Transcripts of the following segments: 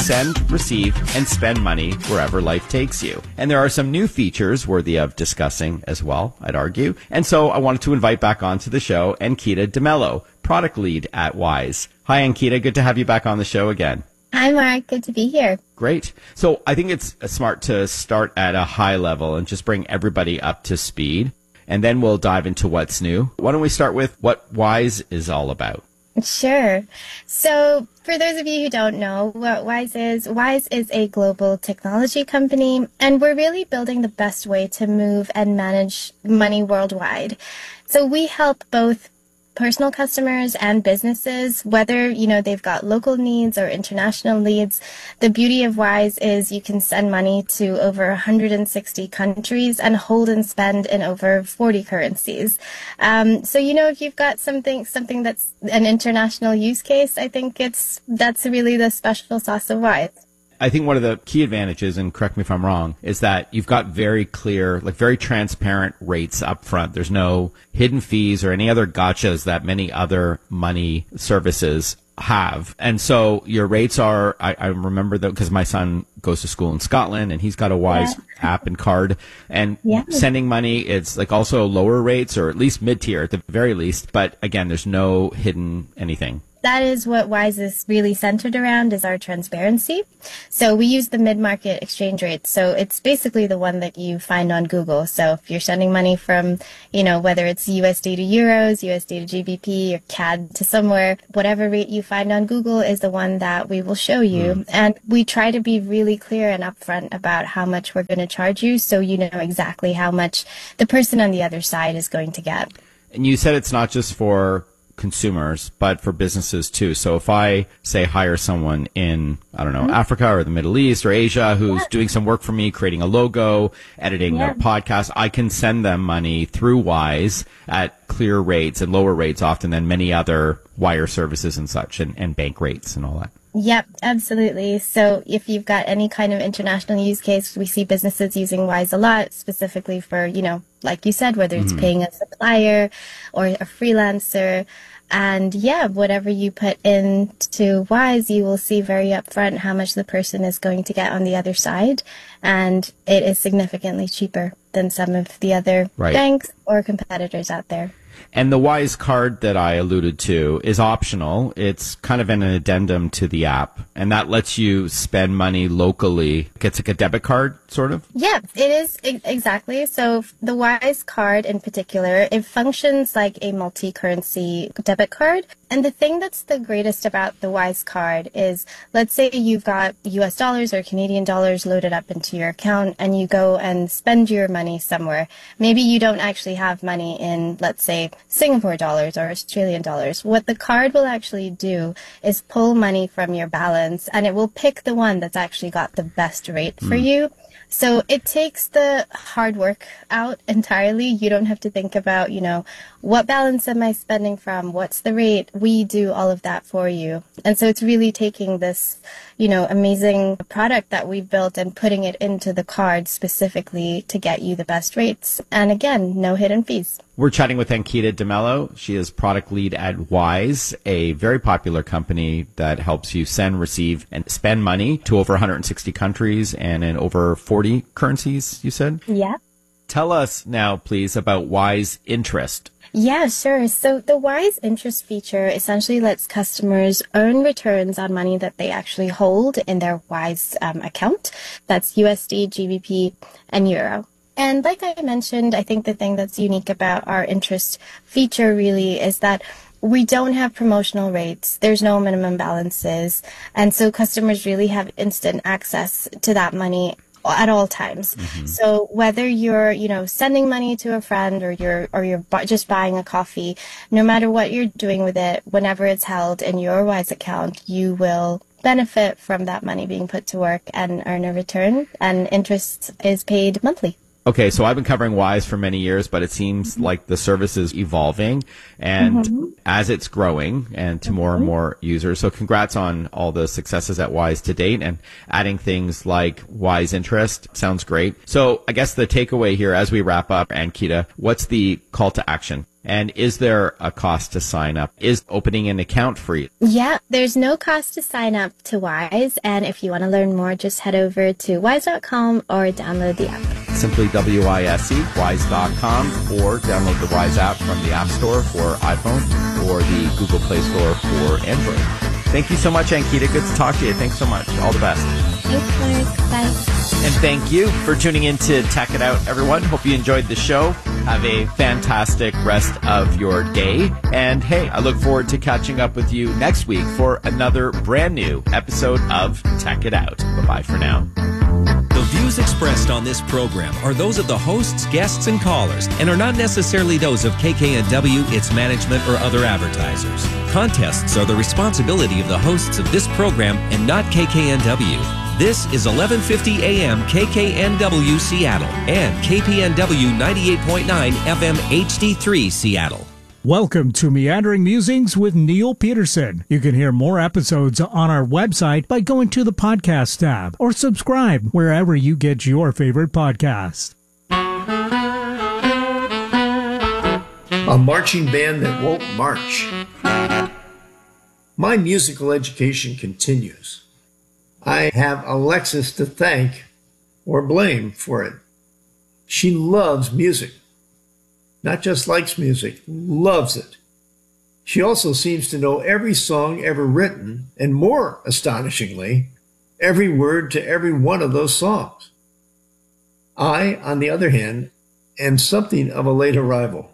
send, receive, and spend money wherever life takes you. And there are some new features worthy of discussing as well, I'd argue. And so I wanted to invite back onto the show Ankita DeMello, product lead at Wise. Hi, Ankita. Good to have you back on the show again. Hi, Mark. Good to be here. Great. So I think it's smart to start at a high level and just bring everybody up to speed. And then we'll dive into what's new. Why don't we start with what Wise is all about? Sure. So for those of you who don't know what Wise is a global technology company, and we're really building the best way to move and manage money worldwide. So we help both personal customers and businesses, whether, they've got local needs or international needs. The beauty of Wise is you can send money to over 160 countries and hold and spend in over 40 currencies. So, if you've got something that's an international use case, I think that's really the special sauce of Wise. I think one of the key advantages, and correct me if I'm wrong, is that you've got very clear, very transparent rates up front. There's no hidden fees or any other gotchas that many other money services have. And so your rates are, I remember that because my son goes to school in Scotland and he's got a Wise app and card, and sending money, it's also lower rates, or at least mid-tier at the very least. But again, there's no hidden anything. That is what Wise is really centered around, is our transparency. So we use the mid-market exchange rate. So it's basically the one that you find on Google. So if you're sending money from, whether it's USD to euros, USD to GBP, or CAD to somewhere, whatever rate you find on Google is the one that we will show you. And we try to be really clear and upfront about how much we're going to charge you, so you know exactly how much the person on the other side is going to get. And you said it's not just for consumers, but for businesses too. So if I say hire someone in, Africa or the Middle East or Asia who's doing some work for me, creating a logo, editing a podcast, I can send them money through Wise at clear rates and lower rates often than many other wire services and such, and bank rates and all that. Yep, absolutely. So if you've got any kind of international use case, we see businesses using Wise a lot, specifically for, like you said, whether it's paying a supplier or a freelancer. And whatever you put into Wise, you will see very upfront how much the person is going to get on the other side. And it is significantly cheaper than some of the other banks or competitors out there. And the Wise card that I alluded to is optional. It's kind of an addendum to the app, and that lets you spend money locally. It's like a debit card, sort of? Yeah, it is exactly. So the Wise card in particular, it functions like a multi-currency debit card. And the thing that's the greatest about the Wise card is, let's say you've got US dollars or Canadian dollars loaded up into your account and you go and spend your money somewhere. Maybe you don't actually have money in, let's say, Singapore dollars or Australian dollars. What the card will actually do is pull money from your balance, and it will pick the one that's actually got the best rate for you. So it takes the hard work out entirely. You don't have to think about, what balance am I spending from? What's the rate? We do all of that for you. And so it's really taking this, amazing product that we've built and putting it into the card specifically to get you the best rates. And again, no hidden fees. We're chatting with Ankita DeMello. She is product lead at Wise, a very popular company that helps you send, receive, and spend money to over 160 countries and in over 40 currencies, you said? Yeah. Tell us now, please, about Wise Interest. Yeah, sure. So the Wise Interest feature essentially lets customers earn returns on money that they actually hold in their Wise account. That's USD, GBP, and Euro. And like I mentioned, I think the thing that's unique about our interest feature really is that we don't have promotional rates. There's no minimum balances. And so customers really have instant access to that money at all times. So whether you're, sending money to a friend or you're just buying a coffee, no matter what you're doing with it, whenever it's held in your Wise account, you will benefit from that money being put to work and earn a return, and interest is paid monthly. Okay, so I've been covering Wise for many years, but it seems like the service is evolving and as it's growing and to more and more users. So congrats on all the successes at Wise to date, and adding things like Wise Interest sounds great. So I guess the takeaway here as we wrap up, Ankita, what's the call to action? And is there a cost to sign up? Is opening an account free? Yeah, there's no cost to sign up to Wise. And if you want to learn more, just head over to wise.com or download the app. Simply WISE, wise.com, or download the Wise app from the App Store for iPhone or the Google Play Store for Android. Thank you so much, Ankita. Good to talk to you. Thanks so much. All the best. Thanks, Mark. Bye. And thank you for tuning in to Tech It Out, everyone. Hope you enjoyed the show. Have a fantastic rest of your day. And hey, I look forward to catching up with you next week for another brand new episode of Tech It Out. Bye-bye for now. The views expressed on this program are those of the hosts, guests, and callers, and are not necessarily those of KKNW, its management, or other advertisers. Contests are the responsibility of the hosts of this program and not KKNW. This is 1150 AM KKNW Seattle and KPNW 98.9 FM HD3 Seattle. Welcome to Meandering Musings with Neil Peterson. You can hear more episodes on our website by going to the podcast tab or subscribe wherever you get your favorite podcast. A marching band that won't march. My musical education continues. I have Alexis to thank or blame for it. She loves music. Not just likes music, loves it. She also seems to know every song ever written, and more astonishingly, every word to every one of those songs. I, on the other hand, am something of a late arrival.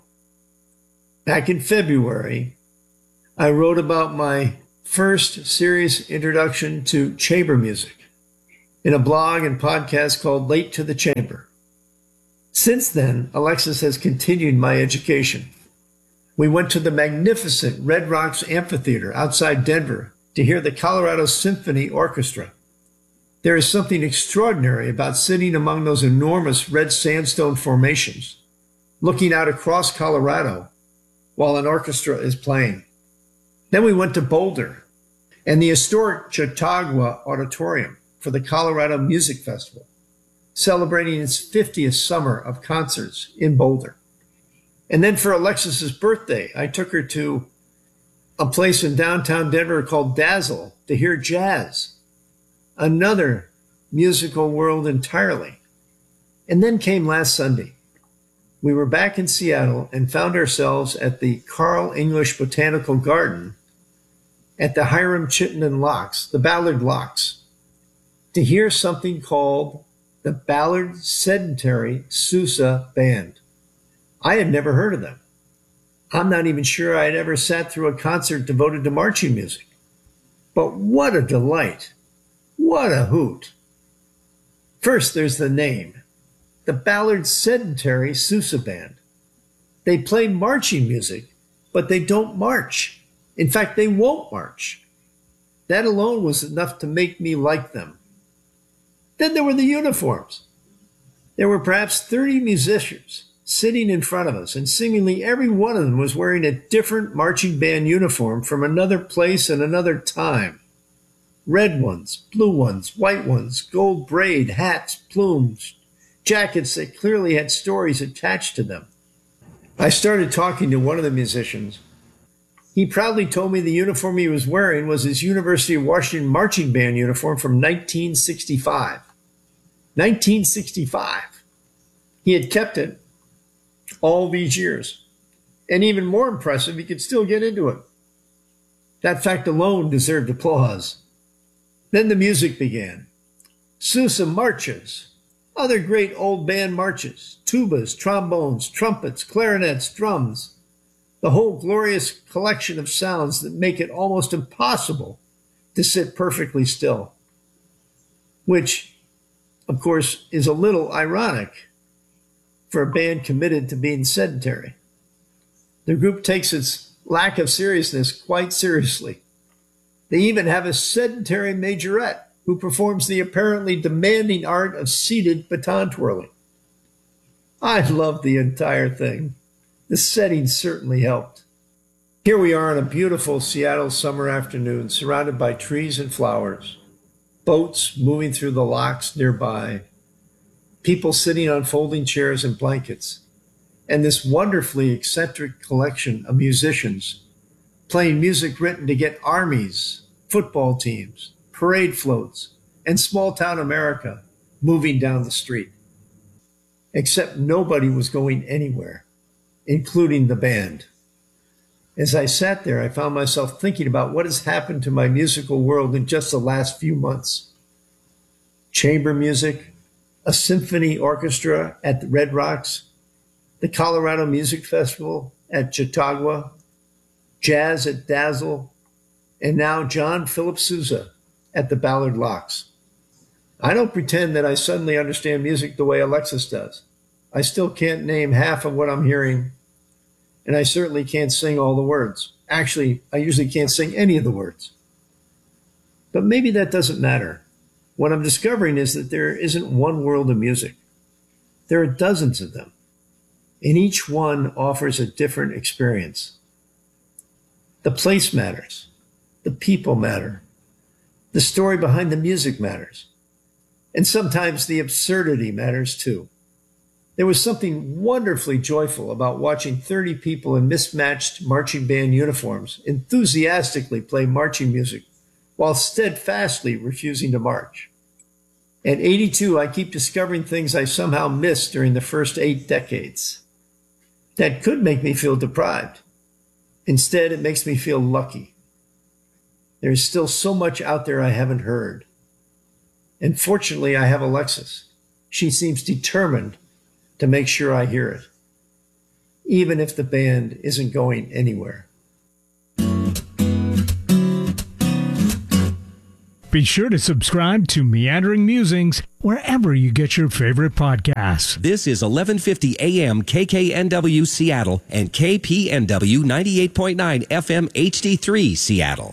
Back in February, I wrote about my first serious introduction to chamber music in a blog and podcast called Late to the Chamber. Since then, Alexis has continued my education. We went to the magnificent Red Rocks Amphitheater outside Denver to hear the Colorado Symphony Orchestra. There is something extraordinary about sitting among those enormous red sandstone formations, looking out across Colorado while an orchestra is playing. Then we went to Boulder and the historic Chautauqua Auditorium for the Colorado Music Festival, celebrating its 50th summer of concerts in Boulder. And then for Alexis's birthday, I took her to a place in downtown Denver called Dazzle to hear jazz, another musical world entirely. And then came last Sunday. We were back in Seattle and found ourselves at the Carl English Botanical Garden at the Hiram Chittenden Locks, the Ballard Locks, to hear something called the Ballard Sedentary Sousa Band. I had never heard of them. I'm not even sure I had ever sat through a concert devoted to marching music. But what a delight. What a hoot. First, there's the name, the Ballard Sedentary Sousa Band. They play marching music, but they don't march. In fact, they won't march. That alone was enough to make me like them. Then there were the uniforms. There were perhaps 30 musicians sitting in front of us, and seemingly every one of them was wearing a different marching band uniform from another place and another time. Red ones, blue ones, white ones, gold braid, hats, plumes, jackets that clearly had stories attached to them. I started talking to one of the musicians. He proudly told me the uniform he was wearing was his University of Washington marching band uniform from 1965. 1965. He had kept it all these years. And even more impressive, he could still get into it. That fact alone deserved applause. Then the music began. Sousa marches, other great old band marches, tubas, trombones, trumpets, clarinets, drums, the whole glorious collection of sounds that make it almost impossible to sit perfectly still, which, of course, is a little ironic for a band committed to being sedentary. The group takes its lack of seriousness quite seriously. They even have a sedentary majorette who performs the apparently demanding art of seated baton twirling. I loved the entire thing. The setting certainly helped. Here we are on a beautiful Seattle summer afternoon, surrounded by trees and flowers, boats moving through the locks nearby, people sitting on folding chairs and blankets, and this wonderfully eccentric collection of musicians playing music written to get armies, football teams, parade floats, and small-town America moving down the street. Except nobody was going anywhere, including the band. As I sat there, I found myself thinking about what has happened to my musical world in just the last few months. Chamber music, a symphony orchestra at the Red Rocks, the Colorado Music Festival at Chautauqua, jazz at Dazzle, and now John Philip Sousa at the Ballard Locks. I don't pretend that I suddenly understand music the way Alexis does. I still can't name half of what I'm hearing, and I certainly can't sing all the words. Actually, I usually can't sing any of the words. But maybe that doesn't matter. What I'm discovering is that there isn't one world of music. There are dozens of them, and each one offers a different experience. The place matters. The people matter. The story behind the music matters. And sometimes the absurdity matters too. There was something wonderfully joyful about watching 30 people in mismatched marching band uniforms enthusiastically play marching music while steadfastly refusing to march. At 82, I keep discovering things I somehow missed during the first 8 decades. That could make me feel deprived. Instead, it makes me feel lucky. There's still so much out there I haven't heard. And fortunately, I have Alexis. She seems determined to make sure I hear it, even if the band isn't going anywhere. Be sure to subscribe to Meandering Musings wherever you get your favorite podcasts. This is 1150 AM KKNW Seattle and KPNW 98.9 FM HD3 Seattle.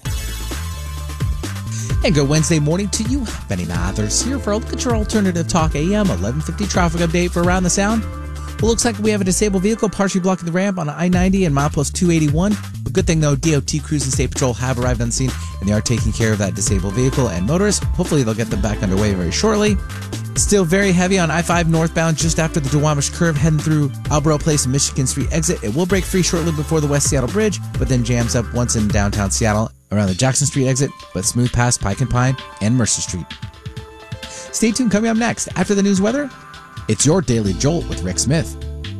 And good Wednesday morning to you. Benny Mathers here for a look at your alternative talk AM 1150 traffic update for Around the Sound. Well, looks like we have a disabled vehicle partially blocking the ramp on I-90 and milepost 281. A good thing though, DOT crews and State Patrol have arrived on scene and they are taking care of that disabled vehicle and motorists. Hopefully they'll get them back underway very shortly. Still very heavy on I-5 northbound just after the Duwamish curve heading through Albro Place and Michigan Street exit. It will break free shortly before the West Seattle Bridge, but then jams up once in downtown Seattle around the Jackson Street exit, but smooth past Pike and Pine and Mercer Street. Stay tuned. Coming up next, after the news weather, it's your Daily Jolt with Rick Smith.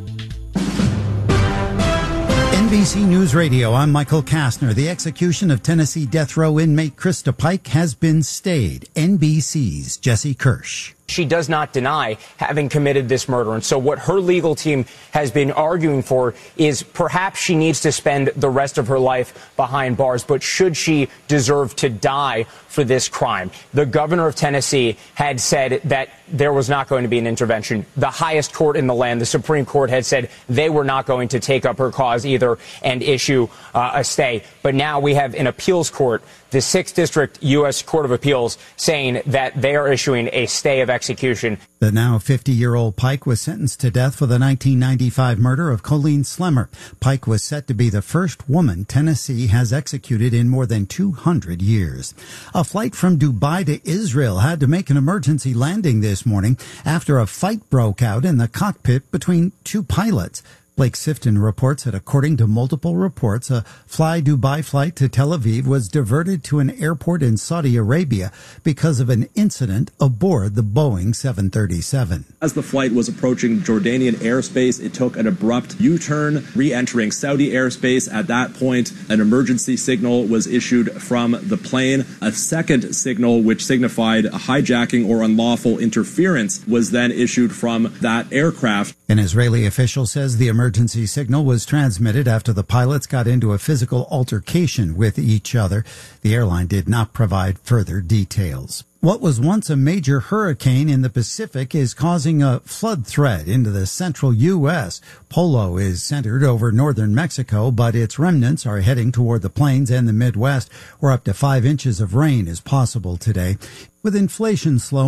NBC News Radio, I'm Michael Kastner. The execution of Tennessee death row inmate Krista Pike has been stayed. NBC's Jesse Kirsch. She does not deny having committed this murder. And so what her legal team has been arguing for is perhaps she needs to spend the rest of her life behind bars. But should she deserve to die for this crime? The governor of Tennessee had said that there was not going to be an intervention. The highest court in the land, the Supreme Court, had said they were not going to take up her cause either and issue a stay. But now we have an appeals court, the 6th District U.S. Court of Appeals, saying that they are issuing a stay of execution. The now 50-year-old Pike was sentenced to death for the 1995 murder of Colleen Slemmer. Pike was set to be the first woman Tennessee has executed in more than 200 years. A flight from Dubai to Israel had to make an emergency landing this morning after a fight broke out in the cockpit between two pilots. Blake Sifton reports that according to multiple reports, a Fly Dubai flight to Tel Aviv was diverted to an airport in Saudi Arabia because of an incident aboard the Boeing 737. As the flight was approaching Jordanian airspace, it took an abrupt U-turn, re-entering Saudi airspace. At that point, an emergency signal was issued from the plane. A second signal, which signified a hijacking or unlawful interference, was then issued from that aircraft. An Israeli official says the emergency signal was transmitted after the pilots got into a physical altercation with each other. The airline did not provide further details. What was once a major hurricane in the Pacific is causing a flood threat into the central U.S. Polo is centered over northern Mexico, but its remnants are heading toward the plains and the Midwest, where up to 5 inches of rain is possible today. With inflation slowing,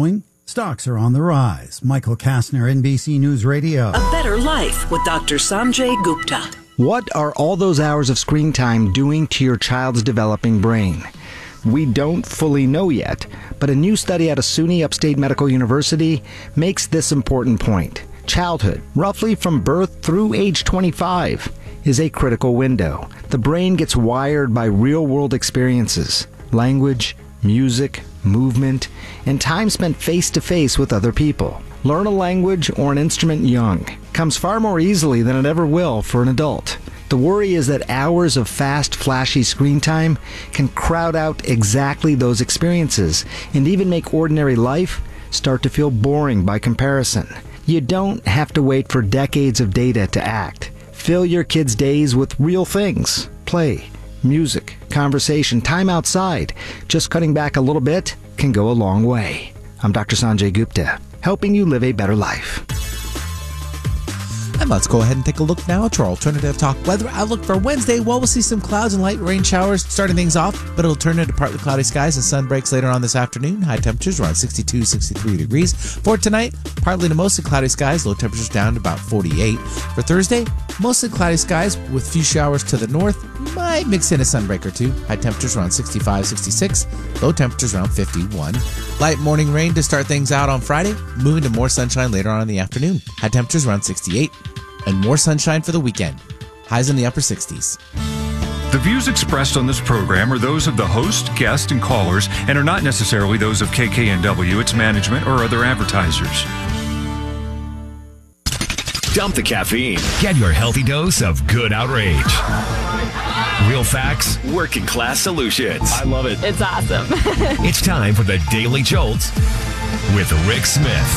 Stocks are on the rise. Michael Kastner, NBC News Radio. A Better Life with Dr. Sanjay Gupta. What are all those hours of screen time doing to your child's developing brain? We don't fully know yet, but a new study out of SUNY Upstate Medical University makes this important point. Childhood, roughly from birth through age 25, is a critical window. The brain gets wired by real-world experiences, language, music, movement, and time spent face-to-face with other people. Learn a language or an instrument young comes far more easily than it ever will for an adult. The worry is that hours of fast, flashy screen time can crowd out exactly those experiences and even make ordinary life start to feel boring by comparison. You don't have to wait for decades of data to act. Fill your kids' days with real things. Play, music, conversation, time outside. Just cutting back a little bit can go a long way. I'm Dr. Sanjay Gupta, helping you live a better life. And let's go ahead and take a look now at our Alternative Talk weather outlook for Wednesday. Well, we'll see some clouds and light rain showers starting things off, but it'll turn into partly cloudy skies and sun breaks later on this afternoon. High temperatures around 62, 63 degrees. For tonight, partly to mostly cloudy skies, low temperatures down to about 48. For Thursday, mostly cloudy skies with few showers to the north. Might mix in a sunbreak or two. High temperatures around 65, 66. Low temperatures around 51. Light morning rain to start things out on Friday, moving to more sunshine later on in the afternoon. High temperatures around 68. And more sunshine for the weekend. Highs in the upper 60s. The views expressed on this program are those of the host, guests, and callers and are not necessarily those of KKNW, its management, or other advertisers. Dump the caffeine. Get your healthy dose of good outrage. Real facts, working class solutions. I love it. It's awesome. It's time for the Daily Jolt with Rick Smith.